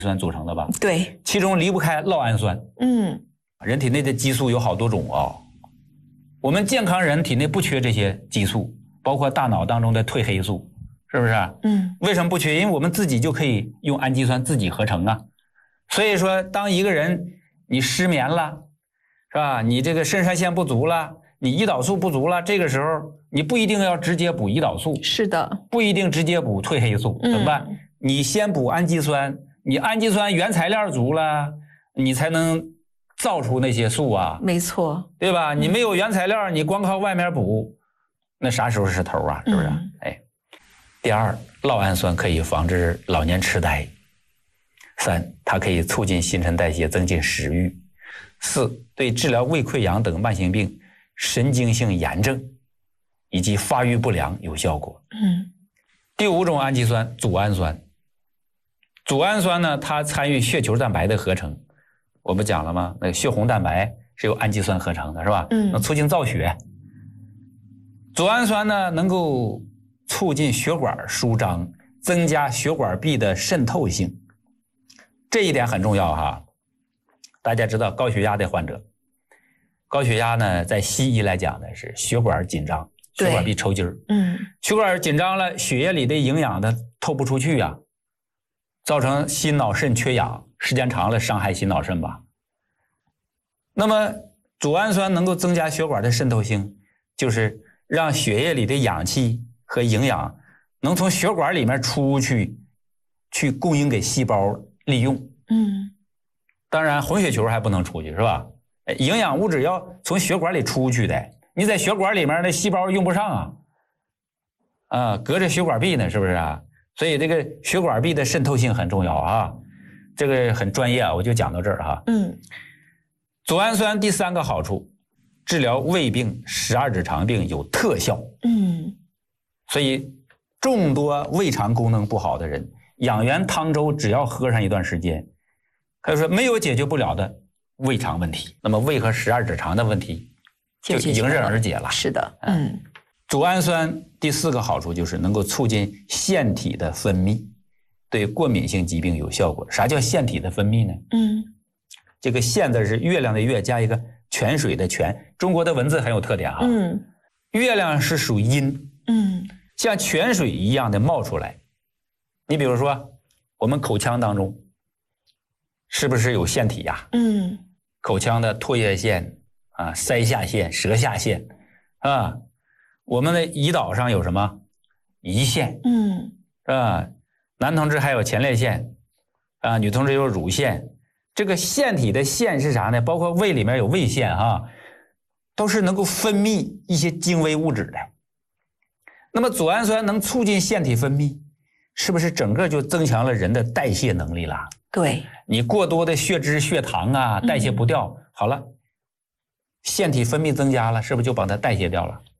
酸组成的吧？ 对， 其中离不开酪氨酸。人体内的激素有好多种啊，我们健康人体内不缺这些激素，包括大脑当中的褪黑素，是不是？为什么不缺？因为我们自己就可以用氨基酸自己合成啊。所以说，当一个人你失眠了，是吧？你这个肾上腺不足了，你胰岛素不足了，这个时候你不一定要直接补胰岛素， 是的， 不一定直接补褪黑素，怎么办？你先补氨基酸，你氨基酸原材料足了，你才能造出那些素啊， 没错， 对吧？你没有原材料，你光靠外面补，那啥时候是头啊？是不是？第二，酪氨酸可以防治老年痴呆。3，它可以促进新陈代谢，增进食欲。4，对治疗胃溃疡等慢性病、神经性炎症以及发育不良有效果。第5种氨基酸，组氨酸。组氨酸呢，它参与血球蛋白的合成。我不讲了吗？那个血红蛋白是由氨基酸合成的，是吧？能促进造血。组氨酸呢，能够促进血管舒张，增加血管壁的渗透性。这一点很重要哈。大家知道高血压的患者，高血压呢，在西医来讲呢是血管紧张，血管壁抽筋儿。血管紧张了，血液里的营养的透不出去啊，造成心脑肾缺氧，时间长了伤害心脑肾吧。那么组氨酸能够增加血管的渗透性，就是让血液里的氧气和营养能从血管里面出去，去供应给细胞利用。当然红血球还不能出去，是吧？营养物质要从血管里出去的，你在血管里面的细胞用不上啊，隔着血管壁呢，是不是啊？所以这个血管壁的渗透性很重要啊，这个很专业啊，我就讲到这儿哈。组氨酸第3个好处，治疗胃病、十二指肠病有特效。所以众多胃肠功能不好的人，养元汤粥只要喝上一段时间，他说没有解决不了的胃肠问题，那么胃和十二指肠的问题就迎刃而解了。 是的， 组氨酸第4个好处就是能够促进腺体的分泌，对过敏性疾病有效果。啥叫腺体的分泌呢？这个腺字是月亮的月加一个泉水的泉，中国的文字很有特点哈。月亮是属阴，像泉水一样的冒出来。你比如说我们口腔当中是不是有腺体呀？口腔的唾液腺啊、腮下腺、舌下腺啊，我们的胰岛上有什么？胰腺，男同志还有前列腺啊，女同志有乳腺。这个腺体的腺是啥呢？包括胃里面有胃腺哈，都是能够分泌一些精微物质的。那么组氨酸能促进腺体分泌，是不是整个就增强了人的代谢能力了？ 对， 你过多的血脂、血糖啊，代谢不掉，好了，腺体分泌增加了，是不是就把它代谢掉了？